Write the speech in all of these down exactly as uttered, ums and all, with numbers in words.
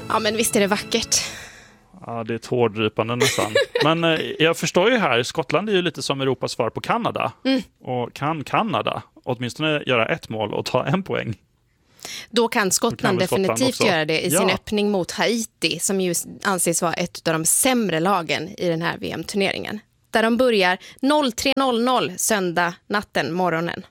Ja, men visst är det vackert. Ja, det är tårdrypande nästan. Men eh, jag förstår ju här, Skottland är ju lite som Europas svar på Kanada. Mm. Och kan Kanada åtminstone göra ett mål och ta en poäng? Då kan Skottland, kan definitivt Skottland göra det i sin ja. öppning mot Haiti, som ju anses vara ett av de sämre lagen i den här V M-turneringen. Där de börjar tre noll noll söndag natten, morgonen.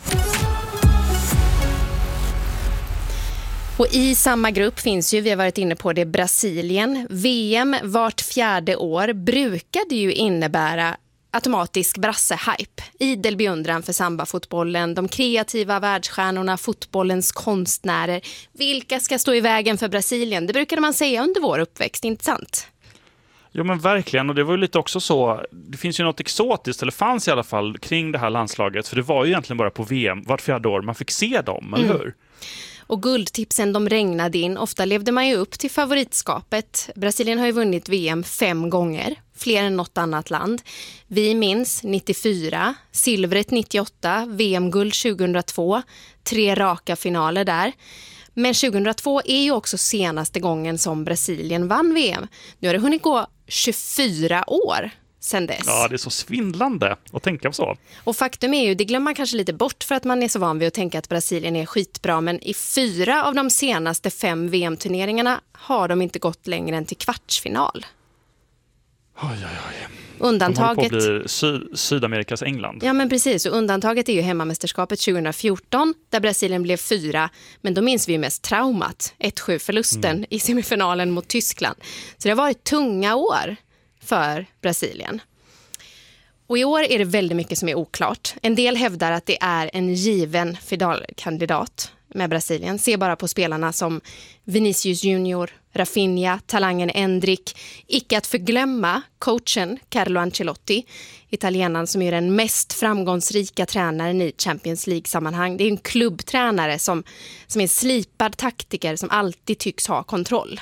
Och i samma grupp finns ju, vi har varit inne på det, Brasilien. V M vart fjärde år brukade ju innebära automatisk brasse-hype. Idel beundran för samba-fotbollen, de kreativa världsstjärnorna, fotbollens konstnärer. Vilka ska stå i vägen för Brasilien? Det brukade man säga under vår uppväxt, inte sant? Jo, men verkligen, och det var ju lite också så, det finns ju något exotiskt, eller fanns i alla fall, kring det här landslaget, för det var ju egentligen bara på V M vart fjärde år man fick se dem, eller mm. hur? Och guldtipsen de regnade in. Ofta levde man ju upp till favoritskapet. Brasilien har ju vunnit V M fem gånger. Fler än något annat land. Vi minns nittiofyra, silvret nittioåtta, V M-guld tjugohundratvå. Tre raka finaler där. Men tjugohundratvå är ju också senaste gången som Brasilien vann V M. Nu har det hunnit gå tjugofyra år sen dess. Ja, det är så svindlande att tänka på så. Och faktum är ju, det glömmer man kanske lite bort för att man är så van vid att tänka att Brasilien är skitbra, men i fyra av de senaste fem V M-turneringarna har de inte gått längre än till kvartsfinal. Oj, oj, oj. Undantaget... De håller på att bli Sy- Sydamerikas England. Ja, men precis. Och undantaget är ju hemmamästerskapet tjugohundrafjorton där Brasilien blev fyra. Men då minns vi ju mest traumat. ett sju-förlusten mm. i semifinalen mot Tyskland. Så det har varit tunga år för Brasilien. Och i år är det väldigt mycket som är oklart. En del hävdar att det är en given finalkandidat med Brasilien. Se bara på spelarna som Vinicius Junior, Rafinha, talangen Endrick. Icke att förglömma coachen Carlo Ancelotti, italienaren som är den mest framgångsrika tränaren i Champions League-sammanhang. Det är en klubbtränare som, som är en slipad taktiker som alltid tycks ha kontroll.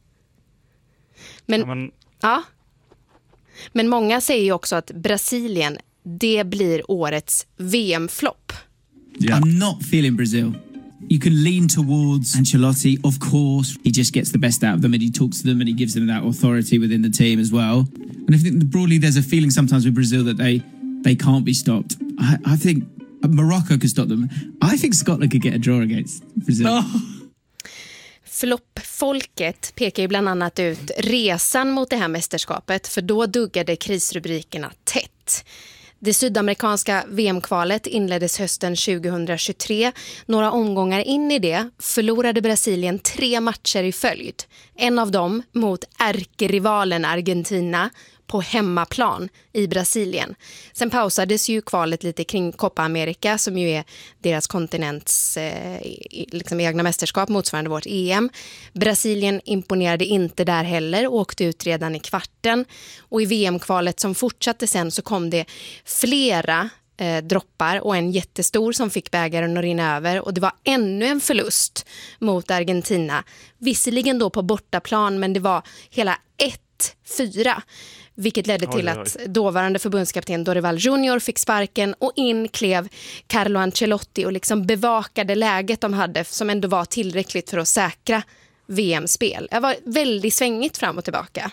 Men... Ja, men... ja. Men många säger ju också att Brasilien, det blir årets V M-flopp. Yeah. I'm not feeling Brazil. You can lean towards Ancelotti, of course. He just gets the best out of them and he talks to them and he gives them that authority within the team as well. And I think broadly there's a feeling sometimes with Brazil that they, they can't be stopped. I, I think Morocco could stop them. I think Scotland could get a draw against Brazil. Oh. Floppfolket pekar ju bland annat ut resan mot det här mästerskapet, för då duggade krisrubrikerna tätt. Det sydamerikanska V M-kvalet inleddes hösten tjugohundratjugotre. Några omgångar in i det förlorade Brasilien tre matcher i följd. En av dem mot ärkerivalen Argentina på hemmaplan i Brasilien. Sen pausades ju kvalet lite kring Copa America, som ju är deras kontinents eh, liksom egna mästerskap motsvarande vårt E M. Brasilien imponerade inte där heller och åkte ut redan i kvarten. Och i V M-kvalet som fortsatte sen så kom det flera eh, droppar och en jättestor som fick bägaren att rinna över. Och det var ännu en förlust mot Argentina. Visserligen då på bortaplan, men det var hela ett fyra. Vilket ledde till oj, oj. att dåvarande förbundskapten Dorival Junior fick sparken och in klev Carlo Ancelotti och liksom bevakade läget de hade, som ändå var tillräckligt för att säkra V M-spel. Det var väldigt svängigt fram och tillbaka.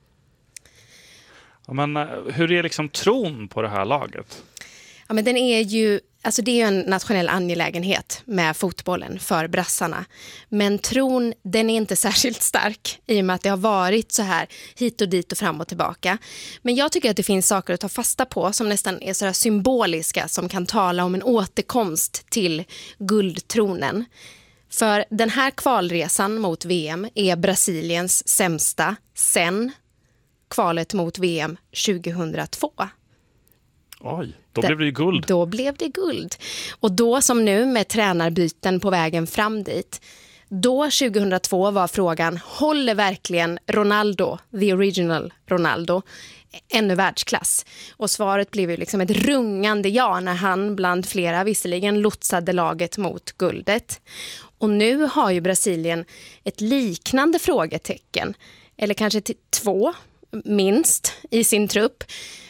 Ja, men hur är liksom tron på det här laget? Ja, men den är ju, alltså det är ju en nationell angelägenhet med fotbollen för brassarna. Men tron, den är inte särskilt stark i och med att det har varit så här hit och dit och fram och tillbaka. Men jag tycker att det finns saker att ta fasta på som nästan är så här symboliska, som kan tala om en återkomst till guldtronen. För den här kvalresan mot V M är Brasiliens sämsta sen kvalet mot V M tjugohundratvå. Oj, då blev det ju guld. Då blev det guld. Och då som nu med tränarbyten på vägen fram dit. Då tjugohundratvå var frågan, håller verkligen Ronaldo, the original Ronaldo, ännu världsklass? Och svaret blev ju liksom ett rungande ja när han bland flera visserligen lotsade laget mot guldet. Och nu har ju Brasilien ett liknande frågetecken, eller kanske till två minst i sin trupp.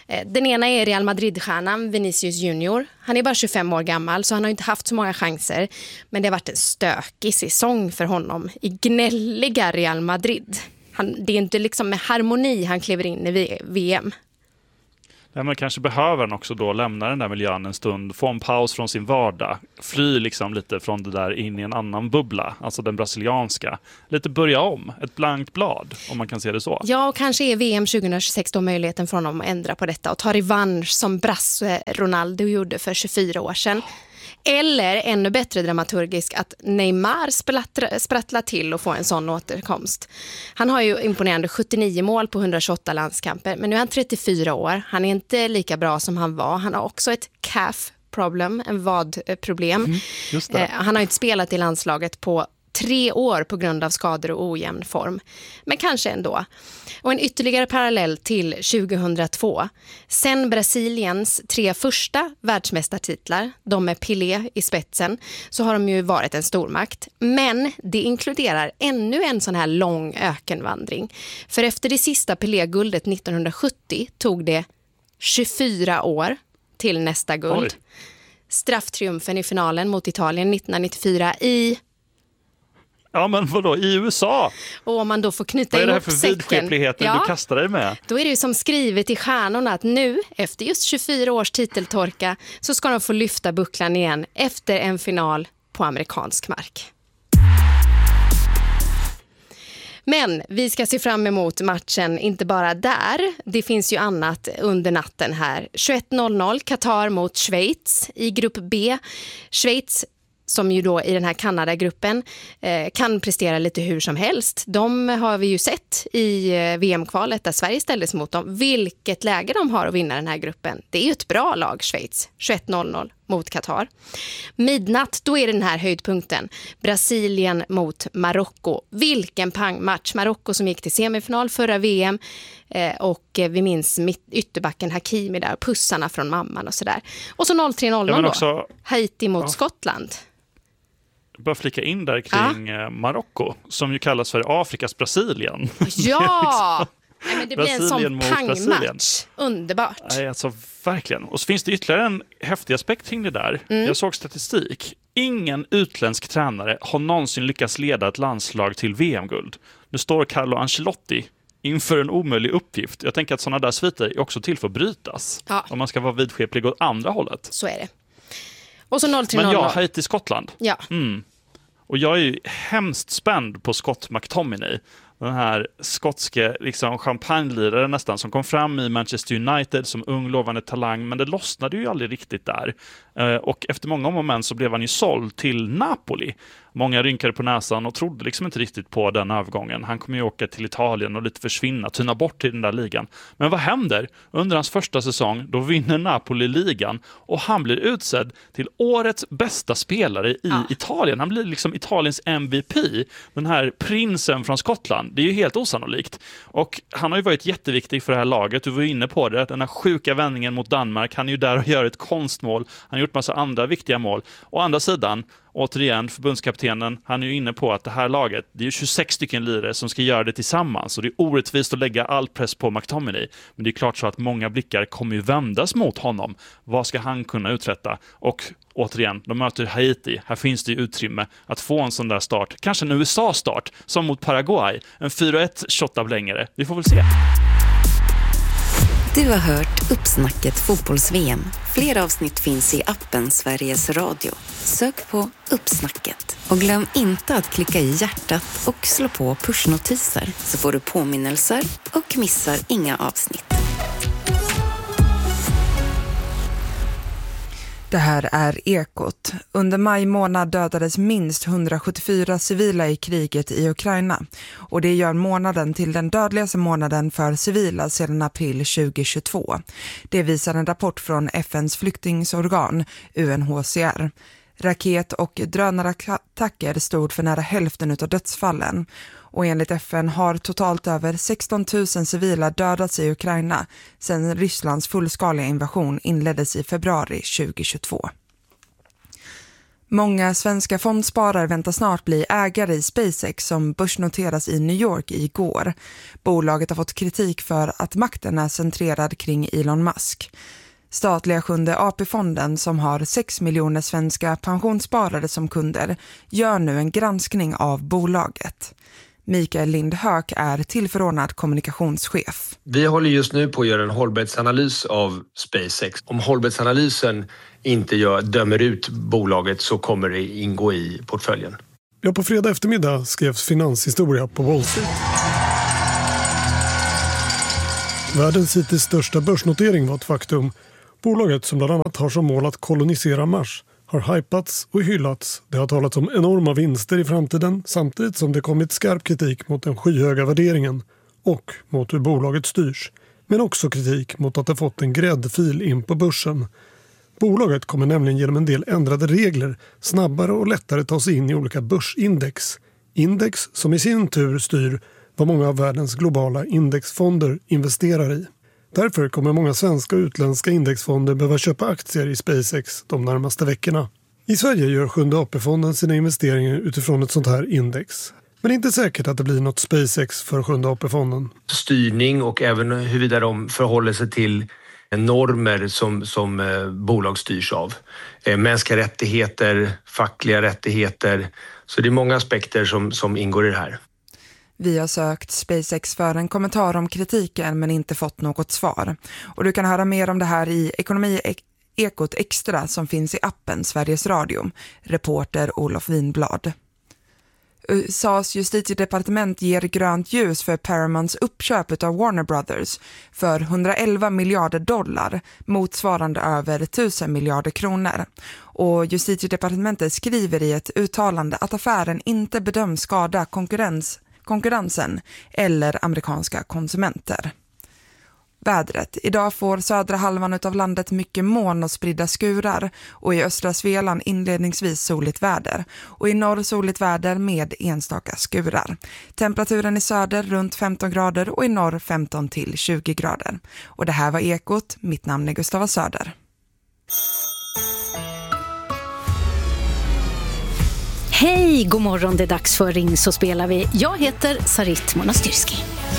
Den ena är Real Madrid-stjärnan Vinicius Junior. Han är bara tjugofem år gammal så han har inte haft så många chanser. Men det har varit en stökig säsong för honom i gnälliga Real Madrid. Han, det är inte liksom med harmoni han kliver in i V M. Nej, men kanske behöver han också då lämna den där miljön en stund, få en paus från sin vardag, fly liksom lite från det där in i en annan bubbla, alltså den brasilianska. Lite börja om, ett blankt blad, om man kan se det så. Ja, och kanske är V M tjugohundratjugosex då möjligheten för honom att ändra på detta och ta revansch som Brasse Ronaldo gjorde för tjugofyra år sedan. Eller ännu bättre dramaturgisk att Neymar sprattlar, sprattlar till och får en sån återkomst. Han har ju imponerande sjuttionio mål på hundratjugoåtta landskamper, men nu är han trettiofyra år. Han är inte lika bra som han var. Han har också ett calf problem, en vadproblem. Mm, just det. Eh, han har inte spelat i landslaget på tre år på grund av skador och ojämn form. Men kanske ändå. Och en ytterligare parallell till tjugohundratvå. Sen Brasiliens tre första världsmästartitlar, de med Pelé i spetsen, så har de ju varit en stormakt. Men det inkluderar ännu en sån här lång ökenvandring. För efter det sista Pelé-guldet nittonhundrasjuttio tog det tjugofyra år till nästa guld. Oj. Strafftriumfen i finalen mot Italien nittonhundranittiofyra i... Ja, men vadå? I U S A? Och om man då får knyta Vad är det här ihop för säcken, vidskepligheter ja, du kastar dig med? då är det ju som skrivet i stjärnorna att nu, efter just tjugofyra års titeltorka, så ska de få lyfta bucklan igen efter en final på amerikansk mark. Men vi ska se fram emot matchen, inte bara där. Det finns ju annat under natten här. tjugoett noll noll, Qatar mot Schweiz i grupp B. Schweiz, som ju då i den här Kanada-gruppen eh, kan prestera lite hur som helst. De har vi ju sett i eh, V M-kvalet där Sverige ställdes mot dem. Vilket läge de har att vinna den här gruppen. Det är ju ett bra lag, Schweiz. tjugoett noll noll mot Qatar. Midnatt, då är det den här höjdpunkten. Brasilien mot Marocko. Vilken pangmatch. Marocko som gick till semifinal förra V M. Eh, och eh, vi minns mitt ytterbacken Hakimi där. Pussarna från mamman och sådär. Och så noll tre noll noll Ja, då. också, Haiti mot ja. Skottland. Bara flika in där kring ja. Marocko, som ju kallas för Afrikas Brasilien. Ja! Nej, men det blir en sån mot pangmatch. Underbart. Nej, alltså verkligen. Och så finns det ytterligare en häftig aspekt kring det där. Mm. Jag såg statistik. Ingen utländsk tränare har någonsin lyckats leda ett landslag till V M-guld. Nu står Carlo Ancelotti inför en omöjlig uppgift. Jag tänker att sådana där sviter är också till för att brytas. Ja. Om man ska vara vidskeplig åt andra hållet. Så är det. Och så noll tre noll noll. Men ja, Haiti-Skottland. Ja. Mm. Och jag är ju hemskt spänd på Scott McTominay. Den här skotske liksom, champagnelirare nästan som kom fram i Manchester United som ung lovande talang, men det lossnade ju aldrig riktigt där. Eh, och efter många moment så blev han ju såld till Napoli. Många rynkade på näsan och trodde liksom inte riktigt på den övergången. Han kommer ju åka till Italien och lite försvinna, tyna bort till den där ligan. Men vad händer? Under hans första säsong, då vinner Napoli ligan och han blir utsedd till årets bästa spelare i ja. Italien. Han blir liksom Italiens M V P, den här prinsen från Skottland. Det är ju helt osannolikt. Och han har ju varit jätteviktig för det här laget. Du var inne på det, den här sjuka vändningen mot Danmark. Han är ju där och gör ett konstmål. Han har gjort massa andra viktiga mål. Å andra sidan, återigen, förbundskaptenen, han är ju inne på att det här laget, det är ju tjugosex stycken lirare som ska göra det tillsammans. Och det är orättvist att lägga all press på McTominay. Men det är klart så att många blickar kommer ju vändas mot honom. Vad ska han kunna uträtta? Och återigen, de möter Haiti. Här finns det ju utrymme att få en sån där start. Kanske en U S A-start, som mot Paraguay. En fyra ett shot av längre. Vi får väl se. Du har hört Uppsnacket fotbolls-V M. Fler avsnitt finns i appen Sveriges Radio. Sök på Uppsnacket. Och glöm inte att klicka i hjärtat och slå på pushnotiser så får du påminnelser och missar inga avsnitt. Det här är Ekot. Under maj månad dödades minst hundrasjuttiofyra civila i kriget i Ukraina. Och det gör månaden till den dödligaste månaden för civila sedan april tjugohundratjugotvå. Det visar en rapport från F N:s flyktingsorgan U N H C R. Raket- och drönarattacker stod för nära hälften av dödsfallen. Och enligt F N har totalt över sexton tusen civila dödats i Ukraina sedan Rysslands fullskaliga invasion inleddes i februari tjugohundratjugotvå. Många svenska fondsparare väntar snart bli ägare i SpaceX som börsnoteras i New York igår. Bolaget har fått kritik för att makten är centrerad kring Elon Musk. Statliga sjunde A P-fonden som har sex miljoner svenska pensionssparare som kunder gör nu en granskning av bolaget. Mikael Lindhök är tillförordnad kommunikationschef. Vi håller just nu på att göra en hållbarhetsanalys av SpaceX. Om hållbarhetsanalysen inte gör, dömer ut bolaget så kommer det ingå i portföljen. Ja, på fredag eftermiddag skrevs finanshistoria på Wall Street. Världens hittills största börsnotering var ett faktum. Bolaget som bland annat har som mål att kolonisera Mars har hypats och hyllats. Det har talats om enorma vinster i framtiden samtidigt som det kommit skarp kritik mot den skyhöga värderingen och mot hur bolaget styrs. Men också kritik mot att det fått en gräddfil in på börsen. Bolaget kommer nämligen genom en del ändrade regler snabbare och lättare ta sig in i olika börsindex. Index som i sin tur styr vad många av världens globala indexfonder investerar i. Därför kommer många svenska och utländska indexfonder behöva köpa aktier i SpaceX de närmaste veckorna. I Sverige gör sjunde A P-fonden sina investeringar utifrån ett sånt här index. Men det är inte säkert att det blir något SpaceX för sjunde A P-fonden. Styrning och även huruvida de förhåller sig till normer som, som eh, bolag styrs av. Eh, mänskliga rättigheter, fackliga rättigheter. Så det är många aspekter som, som ingår i det här. Vi har sökt SpaceX för en kommentar om kritiken men inte fått något svar. Och du kan höra mer om det här i Ekonomi Ekot Extra som finns i appen Sveriges Radio. Reporter Olof Winblad. U S A:s justitiedepartement ger grönt ljus för Paramounts uppköp av Warner Brothers för hundraelva miljarder dollar, motsvarande över tusen miljarder kronor. Och justitiedepartementet skriver i ett uttalande att affären inte bedöms skada konkurrens konkurrensen eller amerikanska konsumenter. Vädret. Idag får södra halvan av landet mycket moln och spridda skurar och i östra Svealand inledningsvis soligt väder och i norr soligt väder med enstaka skurar. Temperaturen i söder runt femton grader och i norr femton till tjugo grader. Och det här var Ekot. Mitt namn är Gustava Söder. Hej, god morgon, det är dags för Ring så spelar vi. Jag heter Sarit Monastyrski.